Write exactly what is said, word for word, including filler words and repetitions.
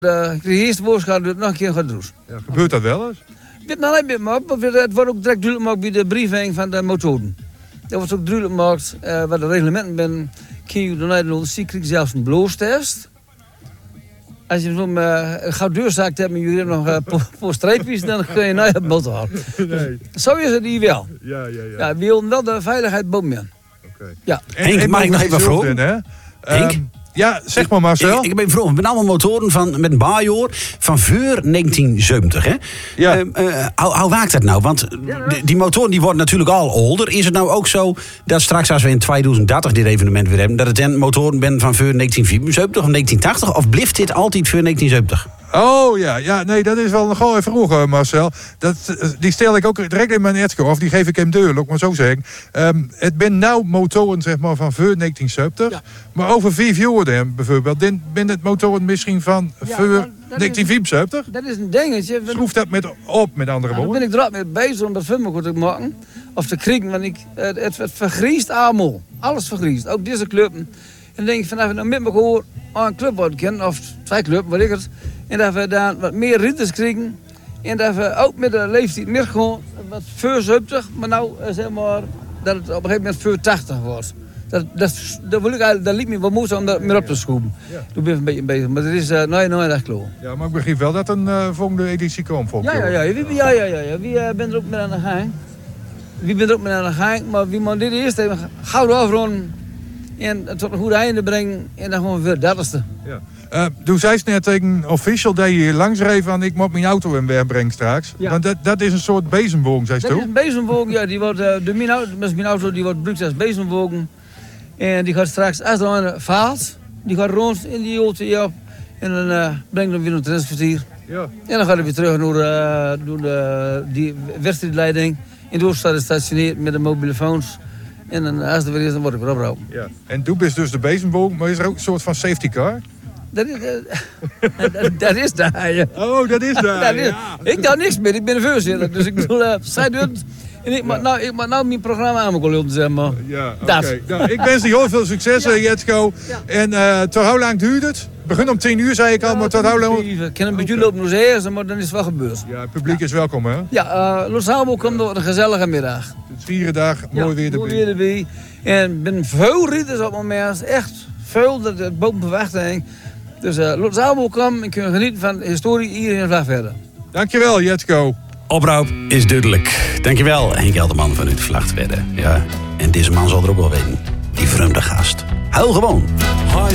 De eerste boodschap doet nog een keer gaat doen. Ja, gebeurt dat wel eens? Dit nou niet meer, maar het wordt ook direct duidelijk gemaakt bij de briefing van de motoren. Dat wordt ook duidelijk gemaakt uh, wat de reglementen zijn. Kun je dan uit de krijg zelfs een bloostest. Als je zo'n uh, goud deurzaak hebt en jullie nog uh, po, po streepjes, dan kun je naar de motor halen. Nee. Zo is het hier wel. Ja, ja, ja. Ja, we willen wel de veiligheid boven. Okay. Ja. Henk, mag ik nog even vragen? Henk? Um, ja, zeg maar Marcel. Ik, ik ben vroeg, met allemaal motoren van, met een baarjoor van voor negentien zeventig. Hè? Ja. Uh, uh, hoe, hoe werkt dat nou? Want die, die motoren die worden natuurlijk al ouder. Is het nou ook zo dat straks als we in tweeduizend dertig dit evenement weer hebben, dat het een motoren ben van voor negentien vierenzeventig of negentien tachtig? Of blijft dit altijd voor negentien zeventig? Oh ja, ja, nee, dat is wel nogal even vroeg, Marcel. Dat, die stel ik ook direct in mijn Edco, of die geef ik hem deur, laat ik maar zo zeggen. Um, het ben nou motoren zeg maar, van voor negentien zeventig, ja. Maar over vijf jaar bijvoorbeeld, ben het motoren misschien van ja, voor negentien vierenzeventig? Dat is een dingetje. Schroef dat met op, met andere woorden. Dan ben ik er ook mee bezig om dat film goed te maken, of te kriegen, want ik, het, het, het vergriest allemaal. Alles vergriest, ook deze club. En dan denk ik vanaf we nou met me gewoon aan een club worden kennen, of twee clubs, wat ik het. En dat we daar wat meer ritters krijgen. En dat we ook met de leeftijd meer gewoon wat voor zeventig, maar nou zeg maar dat het op een gegeven moment voor tachtig wordt. Dat, dat, dat, wil ik eigenlijk, dat liep me wat moeite om dat meer op te schroeven. Ja. Toen ben ik een beetje bezig, maar dat is uh, nou nooit echt klaar. Ja, maar ik begrijp wel dat een uh, volgende editie komt. Ja, ja, ja, wie, ja, ja, ja, ja. Wie uh, bent er ook mee aan de gang? Wie bent er ook mee aan de gang? Maar wie moet dit eerst even gauw afronden en tot een goed einde brengen en dan gewoon weer dertigste. Ja. Uh, toen zei ze net tegen official dat je hier langs reed van ik moet mijn auto in wegbrengen straks. Ja. Want dat, dat is een soort bezembogen, zei ze toch? Dat is een bezembogen, ja. Die wordt, uh, de mijn, auto, mijn auto die wordt gebruikt als bezembogen. En die gaat straks, als er een vaart, die gaat rond in die auto op. En dan uh, brengt hem weer naar het transportier. Ja. En dan gaat hij weer terug naar uh, door de, die wedstrijdleiding. En door staat het stationeerd met de mobiele phones. En dan, als er weer is, dan word ik weer opgehouden. Ja. En toen is dus de bezembogen, maar is er ook een soort van safety car? Dat is, uh, dat, dat is daar, ja. Oh, dat is daar, dat is, ja. Ik doe niks meer, ik ben een voorzitter. Dus ik bedoel, uh, zij doet... En ik, ja. moet nou, ik moet nou mijn programma aan mijn zeg maar. Ja, oké. Okay. Nou, ik wens je heel veel succes, ja. Jetco. Ja. En uh, tot hoe lang duurt het? Begin om tien uur, zei ik al, ja, maar tot hoe lang? Ik kan een beetje lopen nog zeggen, maar dan is het wel gebeurd. Ja, het publiek ja. is welkom, hè? Ja, uh, Los Albo komt door een gezellige middag. Het vierde dag, mooi ja, weer erbij. Mooi weer erbij. En ik ben veel rieters op het moment, echt veel, dat het boven verwachting. Dus uh, Los Albo komt en kunnen genieten van de historie hier in Vlagtwedde. Dankjewel, Jetco. Oproep is duidelijk. Dankjewel, Henk Elderman vanuit Vlagtwedde. Ja, en deze man zal er ook wel weten. Die vreemde gast. Huil gewoon.